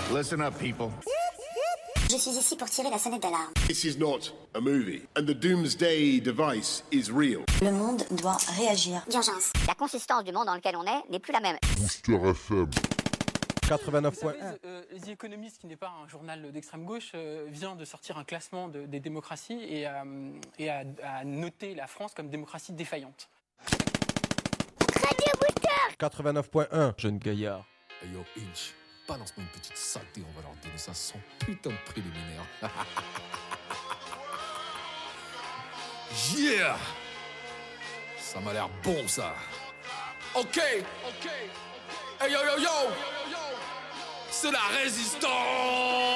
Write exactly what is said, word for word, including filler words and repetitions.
Listen up, people. Je suis ici pour tirer la sonnette d'alarme. This is not a movie, and the doomsday device is real. Le monde doit réagir. D'urgence. La consistance du monde dans lequel on est n'est plus la même. Booster F M. quatre-vingt-neuf point un. Euh, The Economist, qui n'est pas un journal d'extrême gauche, euh, vient de sortir un classement de, des démocraties et, euh, et a, a noté la France comme démocratie défaillante. Radio Booster quatre-vingt-neuf point un. Jeune gaillard. Hey yo, Inch, balance-moi une petite saleté, on va leur donner ça sans putain de préliminaire. Yeah! Ça m'a l'air bon, ça. Ok, ok. Hey yo yo yo! C'est la résistance!